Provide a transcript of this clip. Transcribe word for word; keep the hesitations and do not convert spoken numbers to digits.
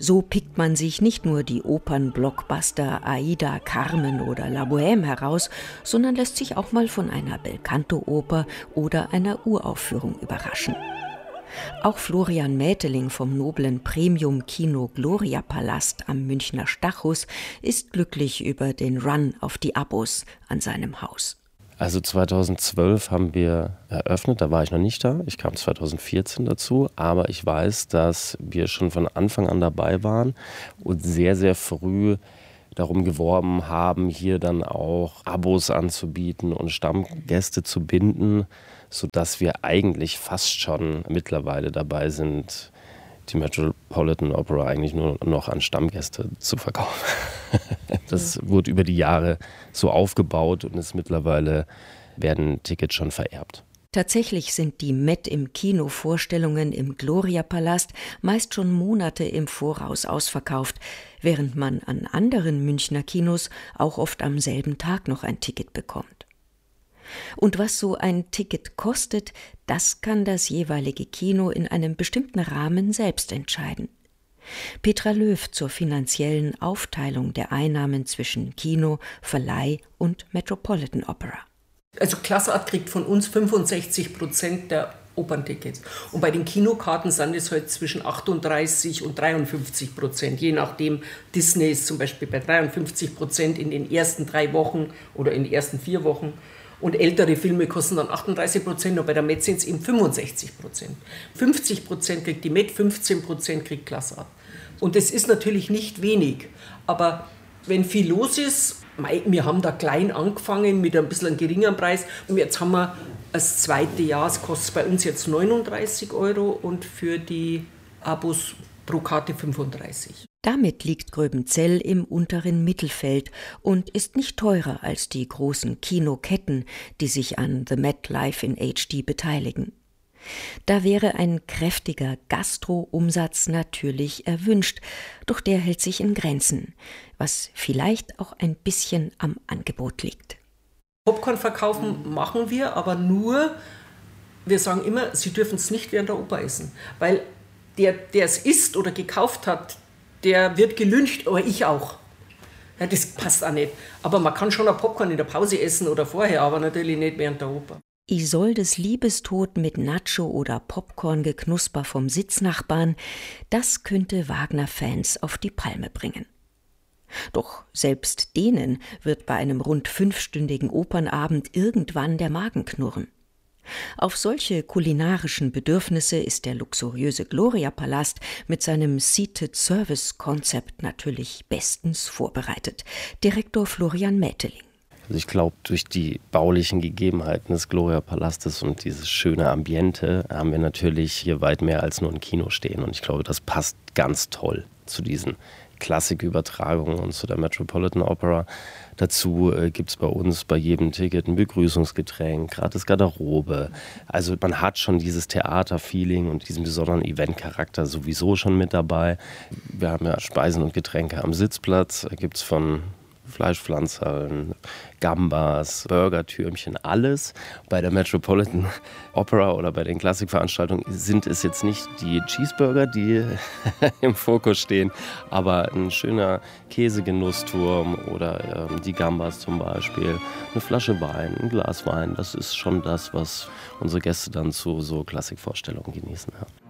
So pickt man sich nicht nur die Opern-Blockbuster Aida, Carmen oder La Bohème heraus, sondern lässt sich auch mal von einer Belcanto-Oper oder einer Uraufführung überraschen. Auch Florian Mäteling vom noblen Premium-Kino Gloria Palast am Münchner Stachus ist glücklich über den Run auf die Abos an seinem Haus. Also zweitausendzwölf haben wir eröffnet, da war ich noch nicht da. Ich kam zweitausendvierzehn dazu, aber ich weiß, dass wir schon von Anfang an dabei waren und sehr, sehr früh darum geworben haben, hier dann auch Abos anzubieten und Stammgäste zu binden, sodass wir eigentlich fast schon mittlerweile dabei sind, die Metropolitan Opera eigentlich nur noch an Stammgäste zu verkaufen. Das wurde über die Jahre so aufgebaut und ist mittlerweile werden Tickets schon vererbt. Tatsächlich sind die Met im Kino Vorstellungen im Gloria-Palast meist schon Monate im Voraus ausverkauft, während man an anderen Münchner Kinos auch oft am selben Tag noch ein Ticket bekommt. Und was so ein Ticket kostet, das kann das jeweilige Kino in einem bestimmten Rahmen selbst entscheiden. Petra Löw zur finanziellen Aufteilung der Einnahmen zwischen Kino, Verleih und Metropolitan Opera. Also Classart kriegt von uns fünfundsechzig Prozent der Operntickets. Und bei den Kinokarten sind es halt zwischen achtunddreißig und dreiundfünfzig Prozent. Je nachdem, Disney ist zum Beispiel bei dreiundfünfzig Prozent in den ersten drei Wochen oder in den ersten vier Wochen. Und ältere Filme kosten dann achtunddreißig Prozent und bei der Met sind es eben fünfundsechzig Prozent. fünfzig Prozent kriegt die Met, fünfzehn Prozent kriegt Classart. Und das ist natürlich nicht wenig. Aber wenn viel los ist, wir haben da klein angefangen mit ein bisschen einem geringeren Preis. Und jetzt haben wir das zweite Jahr, es kostet bei uns jetzt neununddreißig Euro und für die Abos pro Karte fünfunddreißig. Damit liegt Gröbenzell im unteren Mittelfeld und ist nicht teurer als die großen Kinoketten, die sich an The Met Live in H D beteiligen. Da wäre ein kräftiger Gastro-Umsatz natürlich erwünscht, doch der hält sich in Grenzen, was vielleicht auch ein bisschen am Angebot liegt. Popcorn verkaufen machen wir, aber nur, wir sagen immer, Sie dürfen es nicht während der Oper essen, weil der, der es isst oder gekauft hat, der wird gelyncht, aber ich auch. Ja, das passt auch nicht. Aber man kann schon ein Popcorn in der Pause essen oder vorher, aber natürlich nicht während der Oper. Isoldes Liebestod mit Nacho oder Popcorn-Geknusper vom Sitznachbarn, das könnte Wagner-Fans auf die Palme bringen. Doch selbst denen wird bei einem rund fünfstündigen Opernabend irgendwann der Magen knurren. Auf solche kulinarischen Bedürfnisse ist der luxuriöse Gloria-Palast mit seinem Seated-Service-Konzept natürlich bestens vorbereitet. Direktor Florian Mäteling. Also ich glaube, durch die baulichen Gegebenheiten des Gloria-Palastes und dieses schöne Ambiente haben wir natürlich hier weit mehr als nur ein Kino stehen. Und ich glaube, das passt ganz toll zu diesen Klassikübertragungen und zu der Metropolitan Opera. Dazu äh, gibt es bei uns bei jedem Ticket ein Begrüßungsgetränk, gratis Garderobe. Also man hat schon dieses Theaterfeeling und diesen besonderen Eventcharakter sowieso schon mit dabei. Wir haben ja Speisen und Getränke am Sitzplatz. Da gibt es von Fleischpflanzerl, Gambas, Burgertürmchen, alles. Bei der Metropolitan Opera oder bei den Klassikveranstaltungen sind es jetzt nicht die Cheeseburger, die im Fokus stehen, aber ein schöner Käsegenussturm oder ähm, die Gambas zum Beispiel, eine Flasche Wein, ein Glas Wein, das ist schon das, was unsere Gäste dann zu so Klassikvorstellungen genießen. Ja.